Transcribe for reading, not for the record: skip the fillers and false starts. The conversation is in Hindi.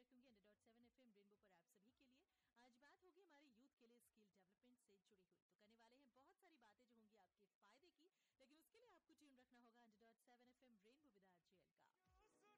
रखूंगी 100.7 FM रेनबो पर आप सभी के लिए। आज बात होगी हमारे यूथ के लिए स्किल डेवलपमेंट से जुड़ी हुई।